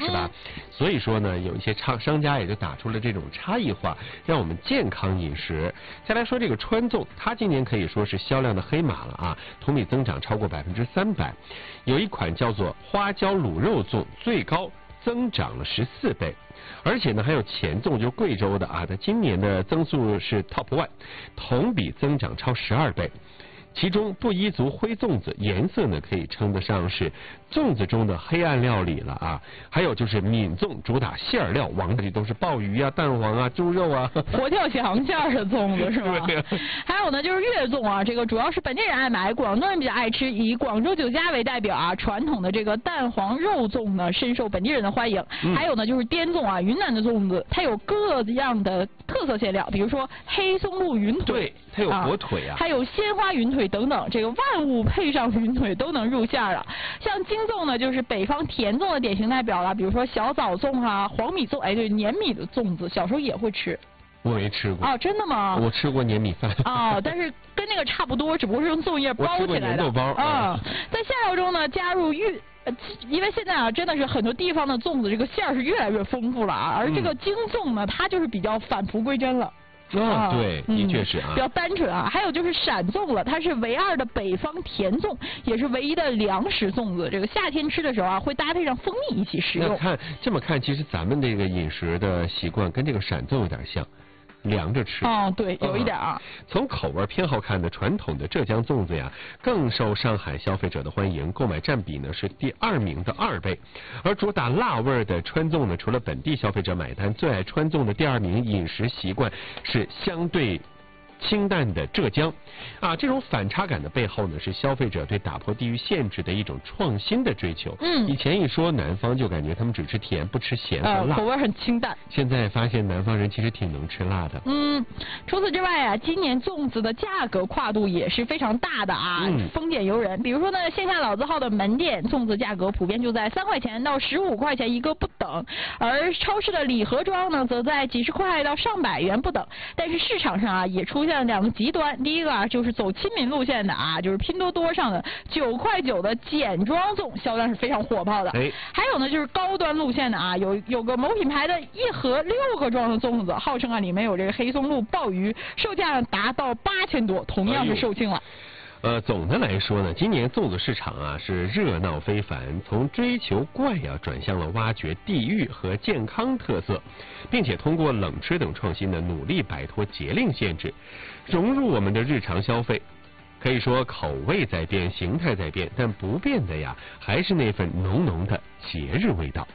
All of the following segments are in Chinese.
是吧？所以说呢，有一些商家也就打出了这种差异化，让我们健康饮食。再来说这个川粽，它今年可以说是销量的黑马了啊，同比增长超过300%。有一款叫做花椒卤肉粽，最高增长了14倍。而且呢，还有黔粽，就是贵州的啊，它今年的增速是 Top One， 同比增长超12倍。其中布依族灰粽子颜色呢可以称得上是粽子中的黑暗料理了啊。还有就是闽粽，主打馅料王道，都是鲍鱼啊、蛋黄啊、猪肉啊， 活跳翔馅的粽子是吧？还有呢就是粤粽啊，这个主要是本地人爱买，广东人比较爱吃，以广州酒家为代表啊，传统的这个蛋黄肉粽呢深受本地人的欢迎。还有呢就是滇粽啊，云南的粽子，它有各样的特色馅料，比如说黑松露云腿， 对，它有火腿啊， 还有鲜花云腿等等，这个万物配上云腿都能入馅了。像京粽呢，就是北方甜粽的典型代表了，比如说小枣粽啊、黄米粽，哎，对，粘米的粽子，小时候也会吃。 我没吃过。 哦，真的吗？ 我吃过粘米饭。 哦，但是跟那个差不多，只不过是用粽叶包起来的。 我吃过粘豆包。 啊，在馅料中呢，加入因为现在啊，真的是很多地方的粽子这个馅儿是越来越丰富了啊，而这个京粽呢，它就是比较返璞归真了。 对，的确是啊， 比较单纯啊。还有就是陕粽了，它是唯二的北方甜粽，也是唯一的粮食粽子。这个夏天吃的时候啊，会搭配上蜂蜜一起食用。 那这么看，其实咱们这个饮食的习惯跟这个陕粽有点像。凉着吃。 哦，对，有一点啊。 从口味偏好看呢，传统的浙江粽子呀，更受上海消费者的欢迎，购买占比呢是第2名的2倍。而主打辣味的川粽呢，除了本地消费者买单，最爱川粽的第2名饮食习惯是相对清淡的浙江啊，这种反差感的背后呢，是消费者对打破地域限制的一种创新的追求。以前一说南方，就感觉他们只吃甜不吃咸和辣， 口味很清淡。 现在发现南方人其实挺能吃辣的。 除此之外啊，今年粽子的价格跨度也是非常大的啊，丰俭由人。比如说呢，线下老字号的门店粽子价格普遍就在3块钱到15块钱一个不等，而超市的礼盒装呢，则在几十块到上百元不等。但是市场上啊，也出现了2个极端，第一个啊就是走亲民路线的啊，就是拼多多上的9块9的简装粽销量是非常火爆的。还有呢就是高端路线的啊，有个某品牌的1盒6个装的粽子，号称啊里面有这个黑松露、鲍鱼，售价达到8000多，同样是售罄了。 总的来说呢，今年粽子市场啊是热闹非凡，从追求怪啊转向了挖掘地域和健康特色，并且通过冷吃等创新呢，努力摆脱节令限制，融入我们的日常消费。可以说口味在变，形态在变，但不变的呀，还是那份浓浓的节日味道。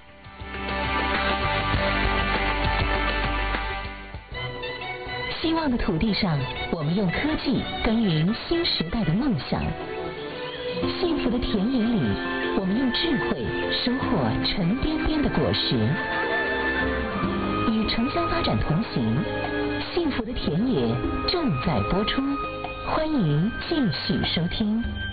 希望的土地上，我们用科技耕耘新时代的梦想；幸福的田野里，我们用智慧收获沉甸甸的果实。与城乡发展同行，幸福的田野正在播出，欢迎继续收听。